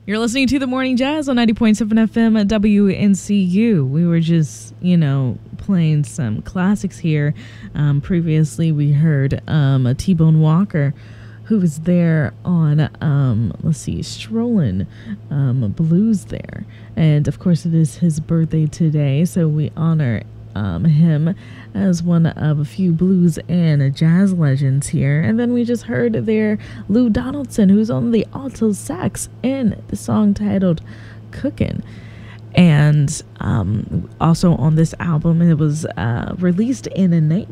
You're listening to The Morning Jazz on 90.7 FM at WNCU. We were just, playing some classics here. Previously, we heard T-Bone Walker, who was there on, Strollin' Blues there. And, of course, it is his birthday today, so we honor him as one of a few blues and jazz legends here. And then we just heard there Lou Donaldson, who's on the alto sax in the song titled Cookin'. And also on this album, it was released in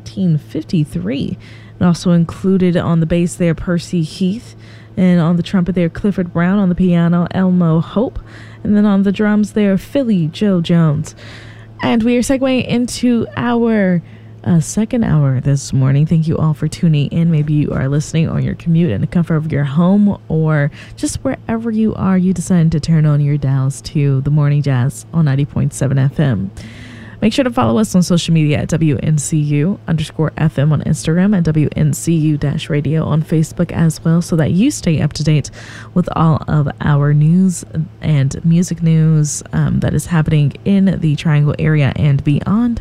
1953. It also included on the bass there Percy Heath, and on the trumpet there Clifford Brown, on the piano Elmo Hope, and then on the drums there Philly Joe Jones. And we are segueing into our second hour this morning. Thank you all for tuning in. Maybe you are listening on your commute in the comfort of your home, or just wherever you are, you decide to turn on your dials to The Morning Jazz on 90.7 FM. Make sure to follow us on social media at WNCU_FM on Instagram and WNCU-radio on Facebook as well, so that you stay up to date with all of our news and music news that is happening in the Triangle area and beyond.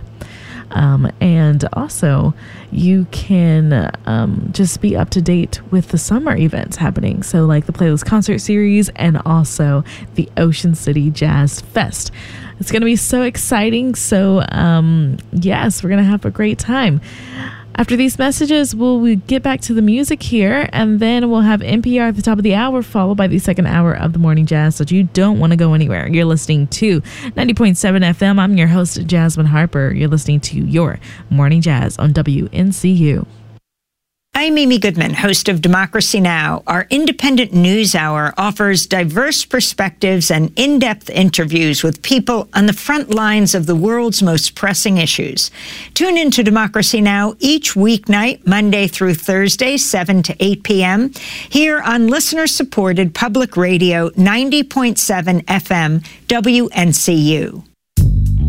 And also, you can just be up to date with the summer events happening. So like the Playlist Concert Series and also the Ocean City Jazz Fest. It's going to be so exciting. So, yes, we're going to have a great time. After these messages, we'll get back to the music here, and then we'll have NPR at the top of the hour, followed by the second hour of the Morning Jazz, so you don't want to go anywhere. You're listening to 90.7 FM. I'm your host, Jasmine Harper. You're listening to your Morning Jazz on WNCU. I'm Amy Goodman, host of Democracy Now! Our independent news hour offers diverse perspectives and in-depth interviews with people on the front lines of the world's most pressing issues. Tune in to Democracy Now! Each weeknight, Monday through Thursday, 7 to 8 p.m., here on listener-supported public radio 90.7 FM, WNCU.